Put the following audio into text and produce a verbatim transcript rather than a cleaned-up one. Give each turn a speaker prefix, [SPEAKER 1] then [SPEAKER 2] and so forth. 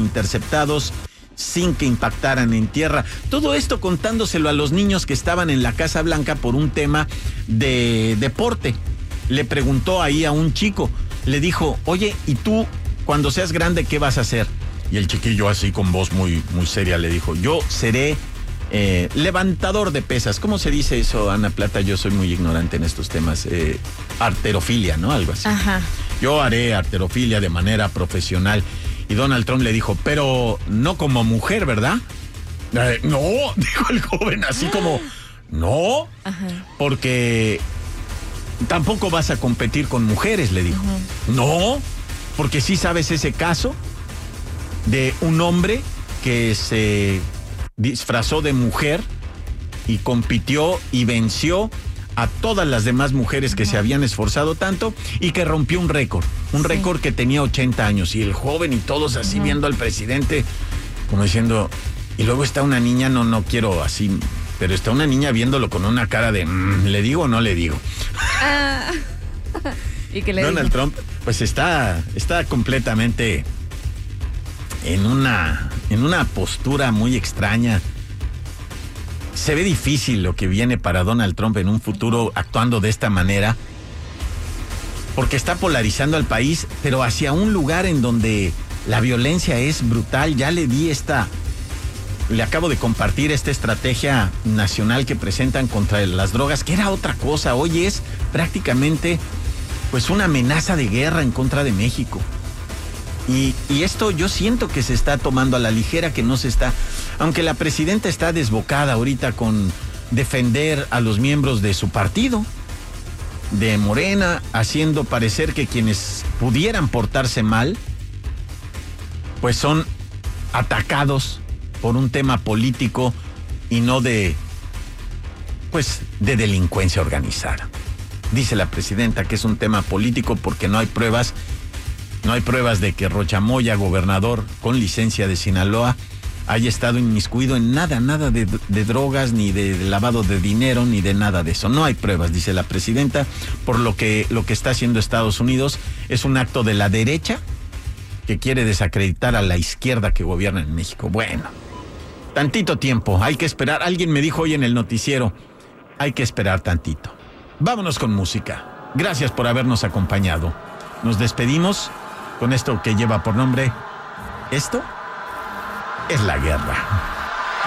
[SPEAKER 1] interceptados sin que impactaran en tierra. Todo esto contándoselo a los niños que estaban en la Casa Blanca por un tema de deporte. Le preguntó ahí a un chico, le dijo, oye, ¿y tú cuando seas grande qué vas a hacer? Y el chiquillo así con voz muy, muy seria le dijo, yo seré eh, levantador de pesas. ¿Cómo se dice eso, Ana Plata? Yo soy muy ignorante en estos temas. Eh, arterofilia, ¿no? Algo así.
[SPEAKER 2] Ajá.
[SPEAKER 1] Yo haré arterofilia de manera profesional. Y Donald Trump le dijo, pero no como mujer, ¿verdad? Eh, no, dijo el joven así como, no,
[SPEAKER 2] Ajá.
[SPEAKER 1] porque tampoco vas a competir con mujeres, le dijo. Uh-huh. No, porque sí sabes ese caso de un hombre que se disfrazó de mujer y compitió y venció a todas las demás mujeres que uh-huh. se habían esforzado tanto y que rompió un récord, un sí. récord que tenía ochenta años, y el joven y todos así uh-huh. viendo al presidente como diciendo, y luego está una niña, no, no quiero así, pero está una niña viéndolo con una cara de, mmm, ¿le digo o no le digo?
[SPEAKER 2] Ah. ¿Y qué le
[SPEAKER 1] Donald
[SPEAKER 2] dijo?
[SPEAKER 1] Trump pues está, está completamente en una, en una postura muy extraña. Se ve difícil lo que viene para Donald Trump en un futuro actuando de esta manera, porque está polarizando al país, pero hacia un lugar en donde la violencia es brutal. Ya le di esta, le acabo de compartir esta estrategia nacional que presentan contra las drogas, que era otra cosa. Hoy es prácticamente pues una amenaza de guerra en contra de México. Y, y esto yo siento que se está tomando a la ligera, que no se está, aunque la presidenta está desbocada ahorita con defender a los miembros de su partido, de Morena, haciendo parecer que quienes pudieran portarse mal, pues son atacados por un tema político y no de, pues, de delincuencia organizada. Dice la presidenta que es un tema político porque no hay pruebas. No hay pruebas de que Rocha Moya, gobernador con licencia de Sinaloa, haya estado inmiscuido en nada, nada de, de drogas, ni de lavado de dinero, ni de nada de eso. No hay pruebas, dice la presidenta, por lo que lo que está haciendo Estados Unidos es un acto de la derecha que quiere desacreditar a la izquierda que gobierna en México. Bueno, tantito tiempo, hay que esperar. Alguien me dijo hoy en el noticiero, hay que esperar tantito. Vámonos con música. Gracias por habernos acompañado. Nos despedimos con esto que lleva por nombre, esto es la guerra.